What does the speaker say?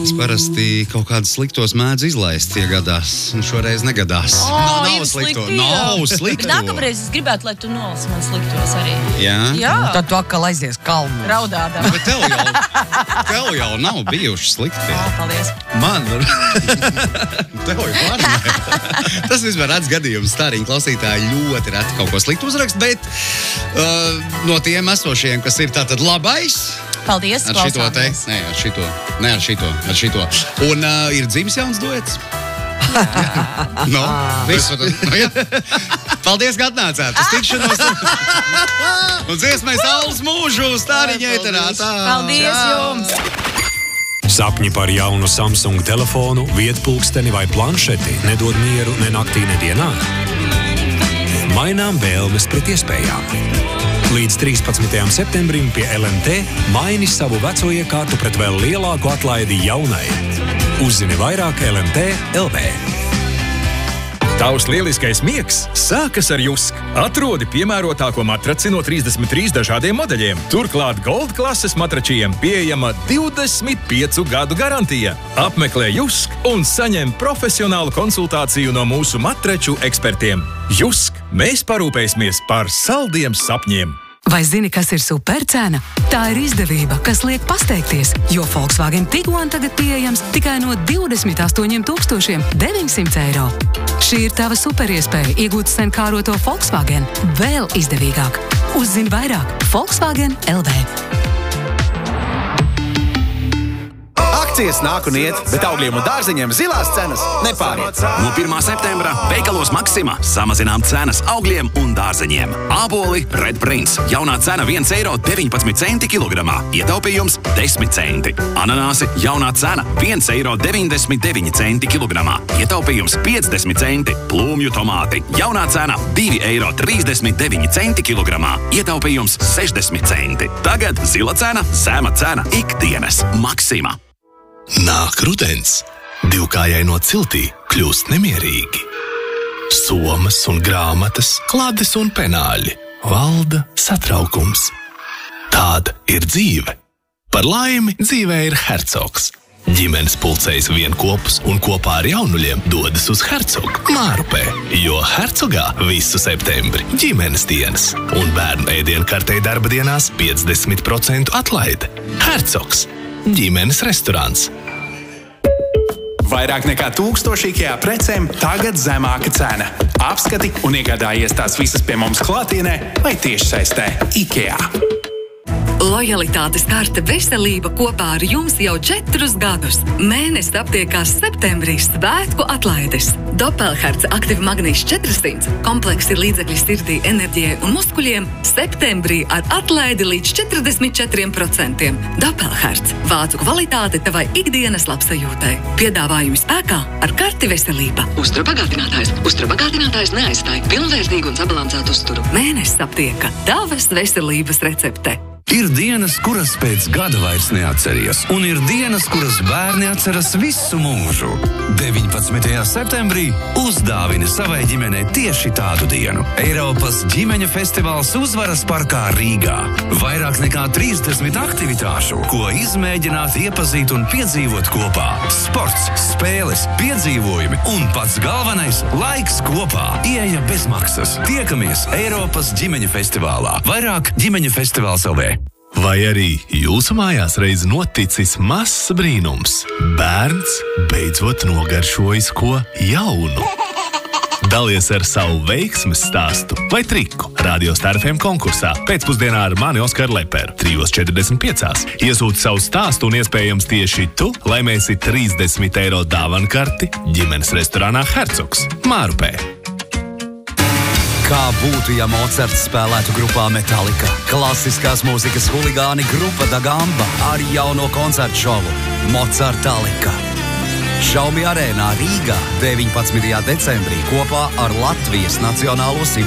Es parasti kaut kādus sliktos mēdz izlaist, ja gadās. Un šoreiz negadās. Nav slikto. Nav slikto. Nākamreiz es gribētu, lai tu nolasi man sliktos arī. Jā? Tad tu atkal aizies kalnu. Raudādā. Bet tev jau nav bijuši slikti. Paldies. Man tev jau varmē. Tas vispār rats gadījums. Stāriņu klausītāji ļoti reti kaut ko sliktu uzrakst, bet no tiem esošiem, kas ir tātad labais, Paldies, ar šito te? Nē, ar šito. Un ir dzimis jauns duets? No, jā. Paldies, ka atnācāt. Uz tikšanos. Un dziesmai Saules mūžu Stāriņa ēterā. Paldies jums. Sapņi par jaunu Samsung telefonu, vietpulksteni vai planšeti nedod mieru ne naktī, ne dienā. Mainām vēlmes pret iespējām. Līdz 13. septembrim pie LMT maini savu veco iekārtu pret vēl lielāku atlaidi jaunai. Uzzini vairāk LMT LV. Tavs lieliskais miegs sākas ar Jusk. Atrodi piemērotāko matraci no 33 dažādiem modeļiem. Turklāt Gold klases matračiem pieejama 25 gadu garantija. Apmeklē Jusk un saņem profesionālu konsultāciju no mūsu matraču ekspertiem. Jusk, mēs parūpēsimies par saldiem sapņiem. Vai zini, kas ir supercena? Tā ir izdevība, kas liek pasteigties, jo Volkswagen Tiguan tagad pieejams tikai no 28,900 eiro. Šī ir tava superiespēja iegūt sen kāroto Volkswagen vēl izdevīgāk. Uzzini vairāk Volkswagen LV. Akcijas nāk un iet, bet augļiem un dārzeņiem zilās cenas nepāriet. No 1. septembra veikalos Maxima samazinām cenas augļiem un dārzeņiem. Āboli Red Prince. Jaunā cena 1,19 eiro kilogramā. Ietaupījums 10 centi. Ananāsi jaunā cena 1,99 eiro kilogramā. Ietaupījums 50 centi. Plūmju tomāti jaunā cena 2,39 eiro kilogramā. Ietaupījums 60 centi. Tagad zila cena, zema cena ikdienas. Maxima. Nāk rudens, divkājai no ciltī kļūst nemierīgi. Somas un grāmatas, klades un penāļi, valda satraukums. Tāda ir dzīve. Par laimi dzīvē ir Hercogs. Ģimenes pulcējas vienkopus un kopā ar jaunuļiem dodas uz Hercogu Mārupē, jo Hercogā visu septembri ģimenes dienas un bērnu ēdienkartei darba dienās 50% atlaide. Hercogs. Ģimenes restorāns. Vairāk nekā 1000 IKEA precēm tagad zemāka cena. Apskati un iegādājies tās visas pie mums klātienē vai tiešsaistē IKEA. Lojalitātes karte veselība kopā ar jums jau 4 gadus. Mēnesis aptiekās septembrī svētku atlaides. Doppelherz aktīva magnīts 400, komplekss ir līdzekļi sirdī, enerģijai un muskuļiem, septembrī ar atlaidi līdz 44%. Doppelherz – vācu kvalitāte tavai ikdienas labsajūtai. Piedāvājumi spēkā ar karti veselība. Uzturabagātinātājs neaizstāj pilnvērtīgu un sabalansētu uzturu. Mēnesis aptieka tavas veselības recepte. Ir dienas, kuras pēc gada vairs neatceries, un ir dienas, kuras bērni atceras visu mūžu. 19. septembrī uzdāvini savai ģimenei tieši tādu dienu. Eiropas ģimeņu festivāls Uzvaras parkā Rīgā. Vairāk nekā 30 aktivitāšu, ko izmēģināt, iepazīt un piedzīvot kopā. Sports, spēles, piedzīvojumi un pats galvenais – laiks kopā. Ieeja bez maksas. Tiekamies Eiropas ģimeņu festivālā. Vairāk ģimeņu festivāls LV. Vai arī jūsu mājās reiz noticis mazs brīnums? Bērns beidzot nogaršojis ko jaunu. Dalies ar savu veiksmes stāstu vai triku Radio Star FM konkursā pēcpusdienā ar mani Oskaru Leperu 3:45. Iesūti savu stāstu un iespējams tieši tu laimēsi 30 eiro dāvankarti ģimenes restorānā Hercogs Mārupē. Kā būtu, ja Mocarts spēlētu grupā Metallica? Klasiskās mūzikas huligāni grupa Da Gamba ar jauno koncertu šovu Mocartalika. Šaumi arēnā Rīgā 19. decembrī kopā ar Latvijas Nacionālo